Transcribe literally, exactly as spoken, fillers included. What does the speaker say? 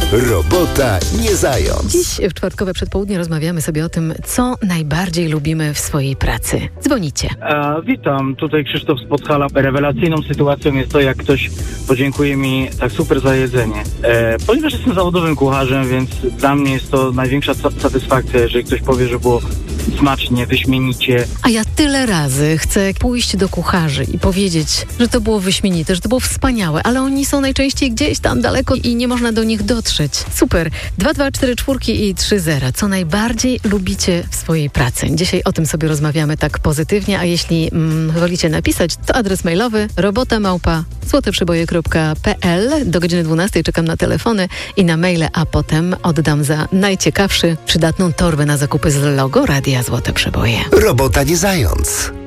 Robota nie zając. Dziś w czwartkowe przedpołudnie rozmawiamy sobie o tym, co najbardziej lubimy w swojej pracy. Dzwonicie. E, witam, tutaj Krzysztof z Podhala. Rewelacyjną sytuacją jest to, jak ktoś podziękuje mi tak super za jedzenie. E, ponieważ jestem zawodowym kucharzem, więc dla mnie jest to największa satysfakcja, jeżeli ktoś powie, że było smacznie, wyśmienicie. A ja tyle razy chcę pójść do kucharzy i powiedzieć, że to było wyśmienite, że to było wspaniałe, ale oni są najczęściej gdzieś tam daleko i nie można do nich dotrzeć. Super. dwa dwa cztery cztery i trzy zero. Co najbardziej lubicie w swojej pracy? Dzisiaj o tym sobie rozmawiamy tak pozytywnie, a jeśli mm, wolicie napisać, to adres mailowy robota małpa złoteprzyboje kropka p l. Do godziny dwunastej czekam na telefony i na maile, a potem oddam za najciekawszy przydatną torbę na zakupy z logo Radia Złote Przeboje. Robota nie zając.